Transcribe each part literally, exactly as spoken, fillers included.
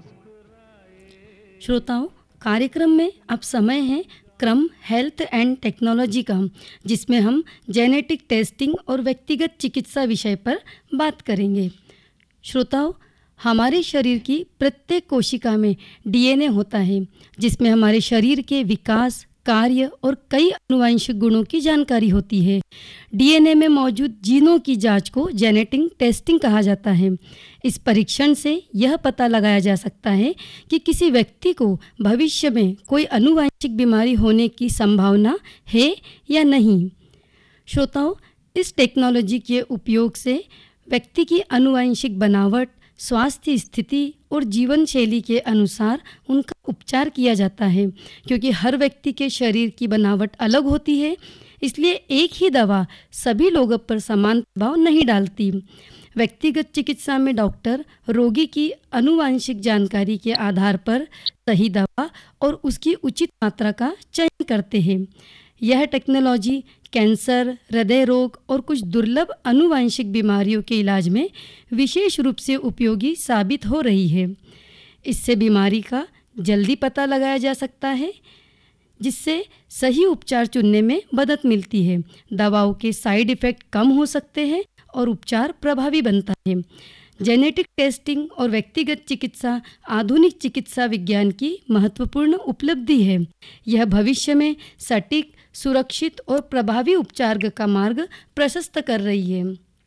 श्रोताओं, कार्यक्रम में अब समय है क्रम हेल्थ एंड टेक्नोलॉजी का, जिसमें हम जेनेटिक टेस्टिंग और व्यक्तिगत चिकित्सा विषय पर बात करेंगे। श्रोताओं, हमारे शरीर की प्रत्येक कोशिका में डीएनए होता है, जिसमें हमारे शरीर के विकास, कार्य और कई आनुवंशिक गुणों की जानकारी होती है। डीएनए में मौजूद जीनों की जांच को जेनेटिक टेस्टिंग कहा जाता है। इस परीक्षण से यह पता लगाया जा सकता है कि किसी व्यक्ति को भविष्य में कोई आनुवंशिक बीमारी होने की संभावना है या नहीं। श्रोताओं, इस टेक्नोलॉजी के उपयोग से व्यक्ति की आनुवंशिक बनावट, स्वास्थ्य स्थिति और जीवन शैली के अनुसार उनका उपचार किया जाता है। क्योंकि हर व्यक्ति के शरीर की बनावट अलग होती है, इसलिए एक ही दवा सभी लोगों पर समान प्रभाव नहीं डालती। व्यक्तिगत चिकित्सा में डॉक्टर रोगी की आनुवंशिक जानकारी के आधार पर सही दवा और उसकी उचित मात्रा का चयन करते हैं। यह टेक्नोलॉजी कैंसर, हृदय रोग और कुछ दुर्लभ आनुवंशिक बीमारियों के इलाज में विशेष रूप से उपयोगी साबित हो रही है। इससे बीमारी का जल्दी पता लगाया जा सकता है, जिससे सही उपचार चुनने में मदद मिलती है। दवाओं के साइड इफ़ेक्ट कम हो सकते हैं और उपचार प्रभावी बनता है। जेनेटिक टेस्टिंग और व्यक्तिगत चिकित्सा आधुनिक चिकित्सा विज्ञान की महत्वपूर्ण उपलब्धि है। यह भविष्य में सटीक, सुरक्षित और प्रभावी उपचार का मार्ग प्रशस्त कर रही है।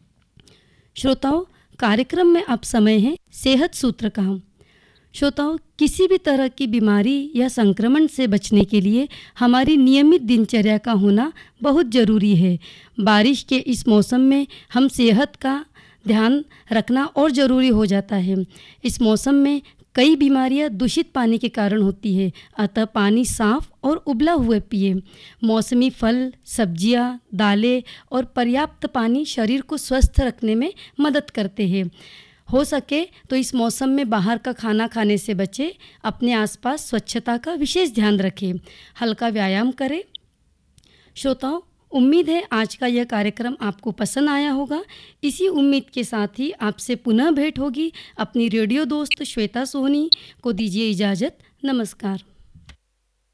श्रोताओं, कार्यक्रम में अब समय है सेहत सूत्र का। श्रोताओं, किसी भी तरह की बीमारी या संक्रमण से बचने के लिए हमारी नियमित दिनचर्या का होना बहुत ज़रूरी है। बारिश के इस मौसम में हम सेहत का ध्यान रखना और ज़रूरी हो जाता है। इस मौसम में कई बीमारियां दूषित पानी के कारण होती है, अतः पानी साफ और उबला हुआ पिए। मौसमी फल, सब्जियां, दालें और पर्याप्त पानी शरीर को स्वस्थ रखने में मदद करते हैं। हो सके तो इस मौसम में बाहर का खाना खाने से बचें। अपने आसपास स्वच्छता का विशेष ध्यान रखें। हल्का व्यायाम करें। श्रोताओं, उम्मीद है आज का यह कार्यक्रम आपको पसंद आया होगा। इसी उम्मीद के साथ ही आपसे पुनः भेंट होगी। अपनी रेडियो दोस्त श्वेता सोनी को दीजिए इजाज़त। नमस्कार।